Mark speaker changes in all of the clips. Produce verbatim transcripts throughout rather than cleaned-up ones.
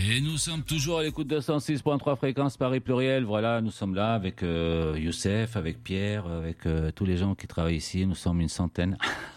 Speaker 1: Et nous sommes toujours à l'écoute de cent six virgule trois fréquence Paris Pluriel. Voilà, nous sommes là avec euh, Youssef, avec Pierre, avec euh, tous les gens qui travaillent ici. Nous sommes une centaine.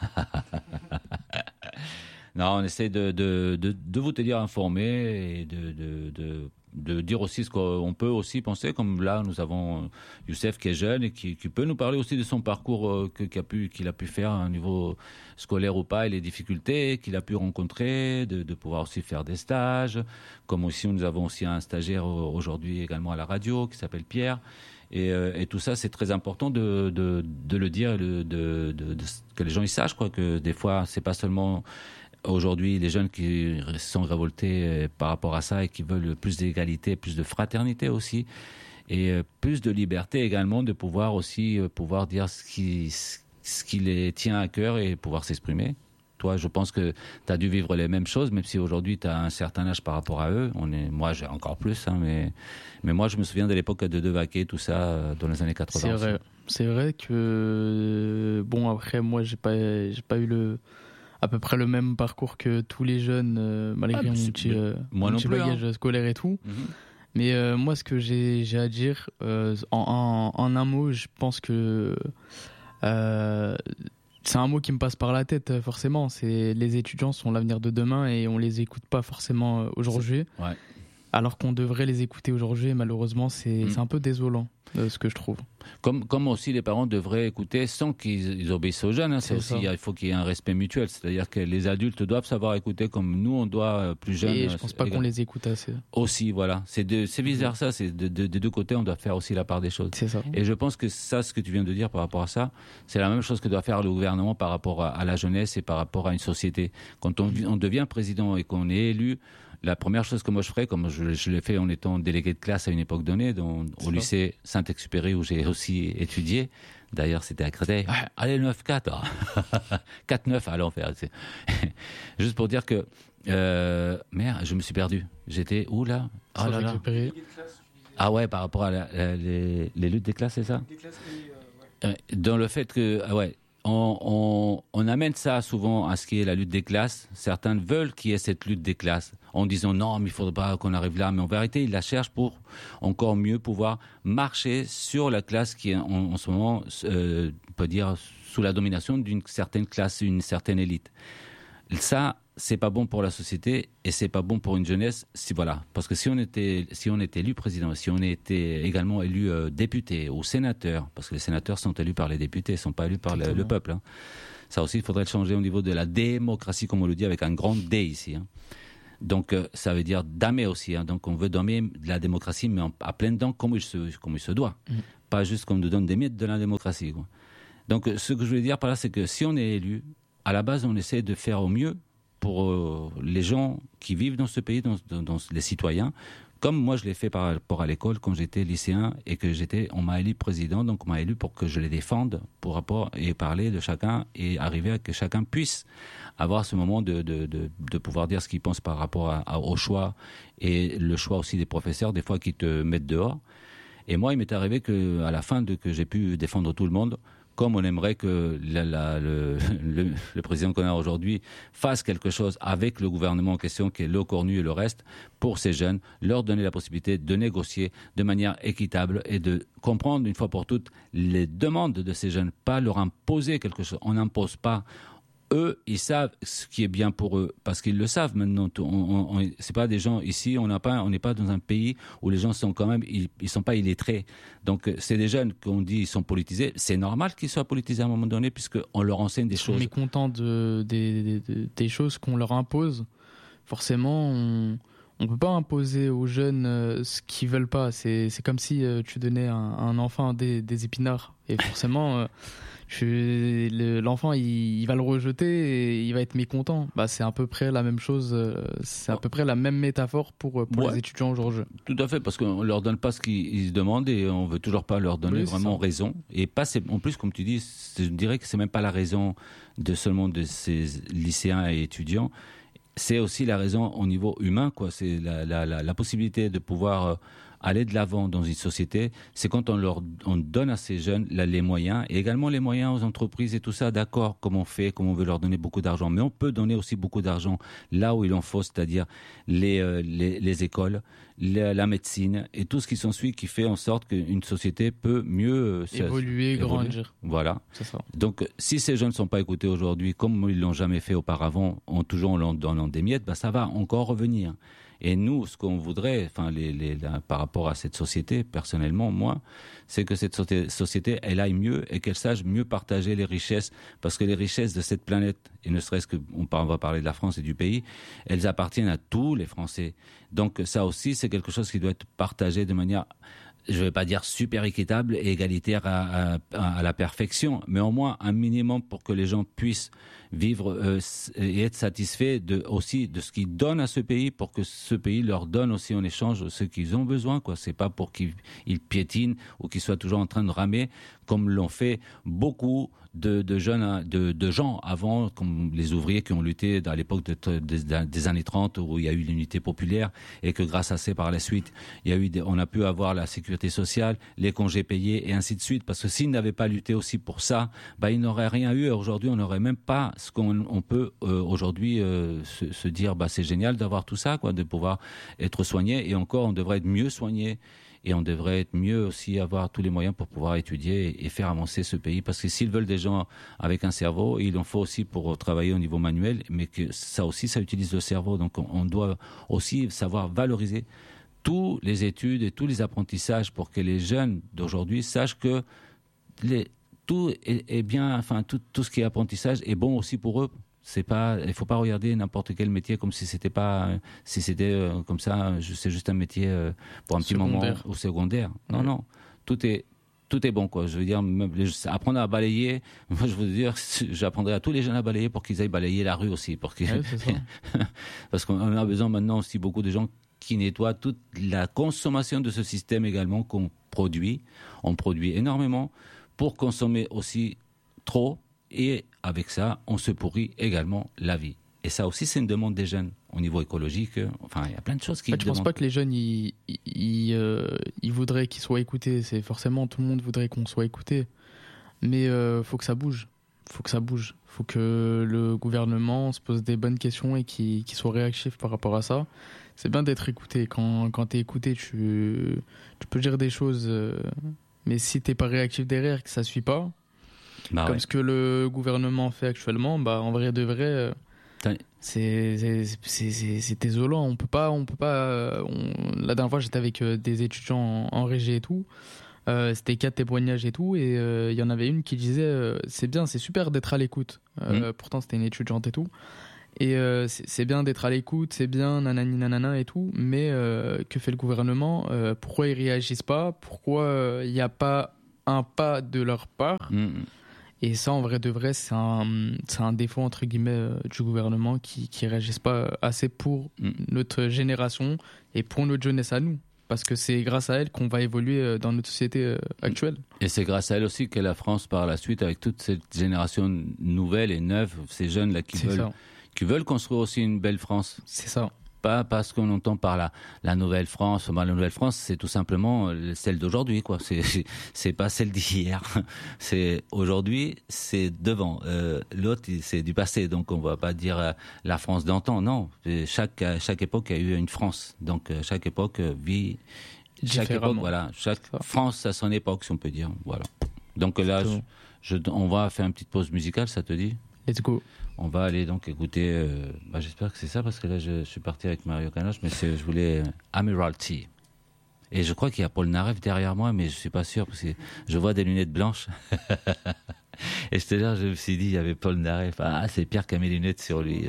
Speaker 1: Non, on essaie de, de, de, de vous tenir informés et de, de, de, de dire aussi ce qu'on peut aussi penser. Comme là, nous avons Youssef qui est jeune et qui, qui peut nous parler aussi de son parcours euh, que, qu'il a pu, qu'il a pu faire à un niveau scolaire ou pas et les difficultés qu'il a pu rencontrer, de, de pouvoir aussi faire des stages. Comme aussi, nous avons aussi un stagiaire aujourd'hui également à la radio qui s'appelle Pierre. Et, euh, et tout ça, c'est très important de, de, de le dire et de, de, de, de, que les gens y sachent, quoi, que des fois, c'est pas seulement aujourd'hui les jeunes qui sont révoltés par rapport à ça et qui veulent plus d'égalité, plus de fraternité aussi, et plus de liberté également, de pouvoir aussi pouvoir dire ce qui, ce qui les tient à cœur et pouvoir s'exprimer. Toi, je pense que tu as dû vivre les mêmes choses, même si aujourd'hui tu as un certain âge par rapport à eux. On est, moi, j'ai encore plus, hein, mais, mais moi, je me souviens de l'époque de Devaquet, tout ça, dans les années quatre-vingts.
Speaker 2: C'est vrai, c'est vrai que, bon, après, moi, j'ai pas, j'ai pas eu le... à peu près le même parcours que tous les jeunes, euh, malgré ah, mon petit, euh, mon petit plus, bagage hein. scolaire et tout. Mm-hmm. Mais euh, moi, ce que j'ai, j'ai à dire, euh, en, en, en un mot, je pense que euh, c'est un mot qui me passe par la tête, forcément. C'est les étudiants sont l'avenir de demain et on les écoute pas forcément aujourd'hui.
Speaker 1: Ouais.
Speaker 2: Alors qu'on devrait les écouter aujourd'hui, malheureusement, c'est, mmh. c'est un peu désolant, euh, ce que je trouve.
Speaker 1: Comme, comme aussi les parents devraient écouter sans qu'ils ils obéissent aux jeunes. Hein, c'est c'est aussi, il faut qu'il y ait un respect mutuel. C'est-à-dire que les adultes doivent savoir écouter comme nous, on doit plus jeunes.
Speaker 2: Et je ne pense pas qu'on les écoute assez.
Speaker 1: Aussi, voilà. C'est, de, c'est vice-versa. C'est de, de, de deux côtés, on doit faire aussi la part des choses.
Speaker 2: C'est ça.
Speaker 1: Et je pense que ça, ce que tu viens de dire par rapport à ça, c'est la même chose que doit faire le gouvernement par rapport à, à la jeunesse et par rapport à une société. Quand on, on devient président et qu'on est élu, la première chose que moi je ferais, comme je, je l'ai fait en étant délégué de classe à une époque donnée, dans, au lycée Saint-Exupéry où j'ai aussi étudié, d'ailleurs c'était à Créteil, ah, allez neuf quatre, quatre neuf à l'enfer. Juste pour dire que, euh, merde, je me suis perdu. J'étais où là? Oh là là. Ah ouais, par rapport à la, la, les, les luttes des classes, c'est ça? Des classes, et, euh, ouais. Dans le fait que, ah ouais. On, on, on amène ça souvent à ce qui est la lutte des classes. Certains veulent qu'il y ait cette lutte des classes en disant non, mais il ne faudrait pas qu'on arrive là. Mais en vérité, ils la cherchent pour encore mieux pouvoir marcher sur la classe qui est en, en ce moment, euh, on peut dire, sous la domination d'une certaine classe, une certaine élite. Ça, c'est pas bon pour la société et c'est pas bon pour une jeunesse. Si voilà, parce que si on était, si on était élu président, si on était également élu euh, député ou sénateur, parce que les sénateurs sont élus par les députés, ils sont pas élus par le, le peuple. Hein. Ça aussi, il faudrait le changer au niveau de la démocratie, comme on le dit avec un grand D ici. Hein. Donc, euh, ça veut dire damer aussi. Hein. Donc, on veut damer de la démocratie, mais en, à pleines dents, comme il se, comme il se doit. Mmh. Pas juste qu'on nous donne des mythes de la démocratie. Quoi. Donc, ce que je voulais dire par là, c'est que si on est élu, à la base, on essaie de faire au mieux pour euh, les gens qui vivent dans ce pays, dans, dans, dans les citoyens, comme moi je l'ai fait par rapport à l'école quand j'étais lycéen et que j'étais, on m'a élu président, donc on m'a élu pour que je les défende pour rapport et parler de chacun et arriver à que chacun puisse avoir ce moment de, de, de, de pouvoir dire ce qu'il pense par rapport à, à, au choix et le choix aussi des professeurs, des fois qui te mettent dehors. Et moi, il m'est arrivé que à la fin de que j'ai pu défendre tout le monde, comme on aimerait que la, la, le, le, le président qu'on a aujourd'hui fasse quelque chose avec le gouvernement en question, qui est le Cornu et le reste, pour ces jeunes, leur donner la possibilité de négocier de manière équitable et de comprendre une fois pour toutes les demandes de ces jeunes, pas leur imposer quelque chose. On n'impose pas. Eux, ils savent ce qui est bien pour eux, parce qu'ils le savent maintenant. On, on, on, c'est pas des gens ici, on n'a pas, on n'est pas dans un pays où les gens sont quand même, ils, ils sont pas illettrés. Donc, c'est des jeunes qu'on dit ils sont politisés. C'est normal qu'ils soient politisés à un moment donné, puisque on leur enseigne des choses.
Speaker 2: Ils sont mécontents de, des, des, des choses qu'on leur impose. Forcément, on on peut pas imposer aux jeunes euh, ce qu'ils veulent pas. C'est, c'est comme si euh, tu donnais à un, un enfant des, des épinards. Et forcément, euh, je, le, l'enfant, il, il va le rejeter et il va être mécontent. Bah, c'est à peu près la même chose. Euh, c'est à peu près la même métaphore pour, pour ouais. les étudiants aujourd'hui.
Speaker 1: Tout à fait, parce qu'on leur donne pas ce qu'ils se demandent et on veut toujours pas leur donner oui, vraiment raison. Et pas, c'est, en plus, comme tu dis, je dirais que c'est même pas la raison de seulement de ces lycéens et étudiants. C'est aussi la raison au niveau humain, quoi. C'est la, la, la, la possibilité de pouvoir aller de l'avant dans une société, c'est quand on leur on donne à ces jeunes là, les moyens, et également les moyens aux entreprises et tout ça, d'accord, comme on fait, comme on veut leur donner beaucoup d'argent. Mais on peut donner aussi beaucoup d'argent là où il en faut, c'est-à-dire les, euh, les, les écoles, la, la médecine et tout ce qui s'ensuit, qui fait en sorte qu'une société peut mieux
Speaker 2: euh, évoluer, évoluer, grandir.
Speaker 1: Voilà.
Speaker 2: C'est ça.
Speaker 1: Donc, si ces jeunes ne sont pas écoutés aujourd'hui, comme ils l'ont jamais fait auparavant, en toujours en donnant des miettes, bah, ça va encore revenir. Et nous, ce qu'on voudrait, enfin, les, les, la, par rapport à cette société, personnellement, moi, c'est que cette société, elle aille mieux et qu'elle sache mieux partager les richesses, parce que les richesses de cette planète, et ne serait-ce que, on va parler de la France et du pays, elles appartiennent à tous les Français. Donc, ça aussi, c'est quelque chose qui doit être partagé de manière, je ne vais pas dire super équitable et égalitaire à, à, à la perfection, mais au moins un minimum pour que les gens puissent vivre euh, et être satisfaits de, aussi de ce qu'ils donnent à ce pays, pour que ce pays leur donne aussi en échange ce qu'ils ont besoin, quoi. C'est pas pour qu'ils ils piétinent ou qu'ils soient toujours en train de ramer, comme l'ont fait beaucoup de, de jeunes, de, de gens avant, comme les ouvriers qui ont lutté à l'époque de, de, des années trente, où il y a eu l'unité populaire, et que grâce à ça, par la suite, il y a eu des, on a pu avoir la sécurité sociale, les congés payés et ainsi de suite. Parce que s'ils n'avaient pas lutté aussi pour ça, bah, ils n'auraient rien eu. Aujourd'hui, on n'aurait même pas ce qu'on on peut euh, aujourd'hui euh, se, se dire, bah, c'est génial d'avoir tout ça, quoi, de pouvoir être soigné. Et encore, on devrait être mieux soigné. Et on devrait être mieux aussi, avoir tous les moyens pour pouvoir étudier et faire avancer ce pays. Parce que s'ils veulent des gens avec un cerveau, il en faut aussi pour travailler au niveau manuel, mais que ça aussi, ça utilise le cerveau. Donc on doit aussi savoir valoriser toutes les études et tous les apprentissages pour que les jeunes d'aujourd'hui sachent que les, tout est, est bien, enfin tout, tout ce qui est apprentissage est bon aussi pour eux. C'est pas, il faut pas regarder n'importe quel métier comme si c'était pas, si c'était euh, comme ça, c'est juste un métier euh, pour un petit moment au secondaire. Non, ouais. non, tout est, tout est bon, quoi. Je veux dire, même, apprendre à balayer. Moi, je veux dire, j'apprendrai à tous les jeunes à balayer pour qu'ils aillent balayer la rue aussi, pour qu'ils...
Speaker 2: ouais, c'est ça.
Speaker 1: Parce qu'on a besoin maintenant aussi beaucoup de gens qui nettoient toute la consommation de ce système également qu'on produit. On produit énormément pour consommer aussi trop. Et avec ça, on se pourrit également la vie. Et ça aussi, c'est une demande des jeunes au niveau écologique. Enfin, il y a plein de choses qui...
Speaker 2: En fait, je ne pense pas que les jeunes, ils, ils, euh, ils voudraient qu'ils soient écoutés. C'est forcément, tout le monde voudrait qu'on soit écouté. Mais il euh, faut que ça bouge. Il faut que ça bouge. Il faut que le gouvernement se pose des bonnes questions et qu'il, qu'il soit réactif par rapport à ça. C'est bien d'être écouté. Quand, quand tu es écouté, tu, tu peux dire des choses. Euh, mais si tu n'es pas réactif derrière, que ça ne suit pas... Bah comme ouais. ce que le gouvernement fait actuellement, bah en vrai de vrai, c'est, c'est, c'est, c'est, c'est désolant. On peut pas, on peut pas. On... La dernière fois, j'étais avec des étudiants en, en régie et tout. Euh, c'était quatre témoignages et tout, et il euh, y en avait une qui disait euh, c'est bien, c'est super d'être à l'écoute. Euh, mmh. Pourtant, c'était une étudiante et tout. Et euh, c'est, c'est bien d'être à l'écoute, c'est bien, nanani nanana et tout. Mais euh, que fait le gouvernement? euh, Pourquoi ils réagissent pas? Pourquoi il n'y a pas un pas de leur part? Mmh. Et ça, en vrai de vrai, c'est un, c'est un défaut, entre guillemets, euh, du gouvernement qui ne réagisse pas assez pour mm. notre génération et pour notre jeunesse à nous. Parce que c'est grâce à elle qu'on va évoluer dans notre société euh, actuelle.
Speaker 1: Et c'est grâce à elle aussi que la France, par la suite, avec toute cette génération nouvelle et neuve, ces jeunes-là qui, veulent, qui veulent construire aussi une belle France.
Speaker 2: C'est ça.
Speaker 1: Pas parce qu'on entend par la, la Nouvelle France. La Nouvelle France, c'est tout simplement celle d'aujourd'hui, quoi. C'est, c'est pas celle d'hier. C'est aujourd'hui, c'est devant. Euh, l'autre, c'est du passé. Donc, on va pas dire euh, la France d'antan. Non. Chaque, chaque époque a eu une France. Donc, chaque époque vit. Chaque époque, voilà. Chaque France a son époque, si on peut dire. Voilà. Donc là, je, je, on va faire une petite pause musicale, ça te dit?
Speaker 2: Let's go.
Speaker 1: On va aller donc écouter, euh, bah j'espère que c'est ça, parce que là je, je suis parti avec Mario Canoche, mais c'est, je voulais euh, Admiralty. Et je crois qu'il y a Paul Naref derrière moi, mais je suis pas sûr, parce que je vois des lunettes blanches. Et je te jure, je me suis dit, il y avait Paul Naref. Ah, c'est Pierre qui a mes lunettes sur lui.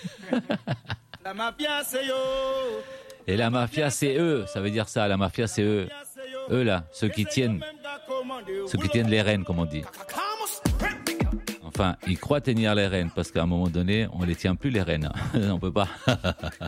Speaker 1: La mafia, c'est eux. Et la mafia, c'est eux. Ça veut dire ça, la mafia, c'est eux. Eux là, ceux qui tiennent, ceux qui tiennent les rênes, comme on dit. Enfin, ils croient tenir les rênes, parce qu'à un moment donné, on les tient plus les rênes. On peut pas.